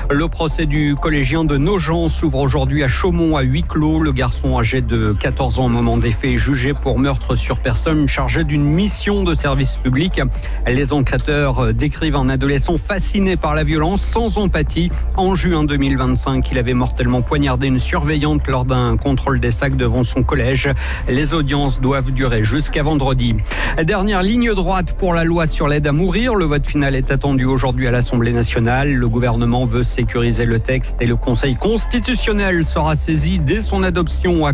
Le procès du collégien de Nogent s'ouvre aujourd'hui à Chaumont à huis clos. Le garçon âgé de 14 ans au moment des faits est jugé pour meurtre sur personne chargé d'une mission de service public. Les enquêteurs décrivent un adolescent fasciné par la violence, sans empathie. En juin 2025, il avait mortellement poignardé une surveillante lors d'un contrôle des sacs devant son collège. Les audiences doivent durer jusqu'à vendredi. Dernière ligne droite pour la loi sur l'aide à mourir. Le vote final est attendu aujourd'hui à l'Assemblée nationale. Le gouvernement veut sécuriser le texte et le Conseil constitutionnel sera saisi dès son adoption.